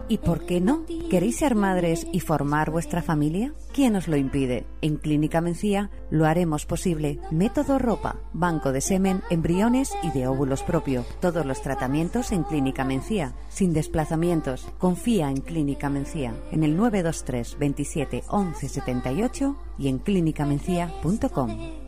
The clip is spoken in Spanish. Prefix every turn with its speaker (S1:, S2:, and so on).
S1: ¿Y por qué no? ¿Queréis ser madres y formar vuestra familia? ¿Quién os lo impide? En Clínica Mencía lo haremos posible. Método Ropa, banco de semen, embriones y de óvulos propio. Todos los tratamientos en Clínica Mencía, sin desplazamientos. Confía en Clínica Mencía, en el 923 27 11 78 y en clínicamencía.com.